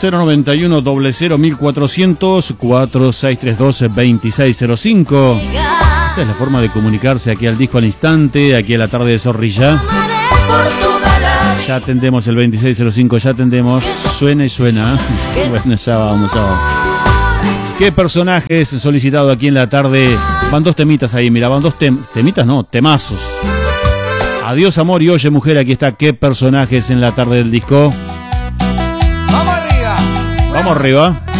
091 00 1400 4632 2605. Esa es la forma de comunicarse aquí al Disco al Instante, aquí a la tarde de Zorrilla. Ya atendemos el 2605, ya atendemos. Suena y suena. Bueno, ya vamos. ¿Qué personajes solicitado aquí en la tarde? Van dos temitas ahí, mira, van dos temitas, no, temazos. Adiós amor y oye mujer, aquí está. ¿Qué personajes en la tarde del disco? ¡Vamos arriba! Vamos arriba.